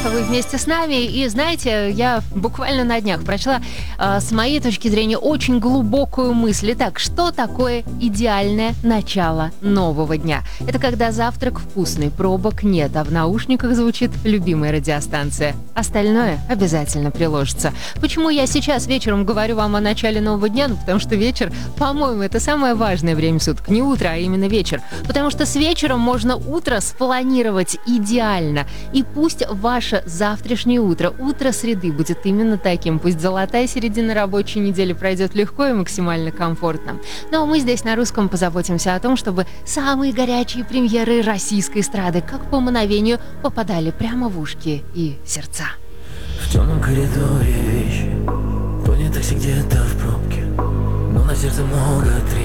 что вы вместе с нами. И знаете, я буквально на днях прочла, с моей точки зрения, очень глубокую мысль. Итак, что такое идеальное начало нового дня? Это когда завтрак вкусный, пробок нет, а в наушниках звучит любимая радиостанция. Остальное обязательно приложится. Почему я сейчас вечером говорю вам о начале нового дня? Ну, потому что вечер, по-моему, это самое важное время суток. Не утро, а именно вечер. Потому что с вечером можно утро спланировать идеально. И пусть ваше завтрашнее утро, утро среды будет именно таким. Пусть золотая середина рабочей недели пройдет легко и максимально комфортно. Ну а мы здесь на русском позаботимся о том, чтобы самые горячие премьеры российской эстрады, как по мановению, попадали прямо в ушки и сердца. В темном коридоре вещи, тонет такси где-то в пробке, но на сердце много трещин.